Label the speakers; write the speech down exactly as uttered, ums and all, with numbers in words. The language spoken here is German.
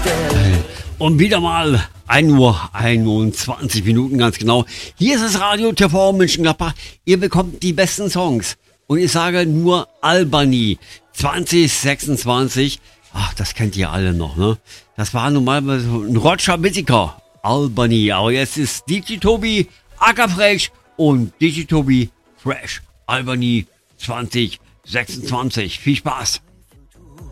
Speaker 1: Und wieder mal ein Uhr einundzwanzig Minuten ganz genau. Hier ist das Radio T V Mönchengladbach. Ihr bekommt die besten Songs. Und ich sage nur Albany zwanzig sechsundzwanzig. Ach, das kennt ihr alle noch, ne? Das war normalerweise ein Roger Whittaker. Albany. Aber jetzt ist D J Tobi Ackerfresh und D J Tobi Fresh. Albany zwanzig sechsundzwanzig. Viel Spaß.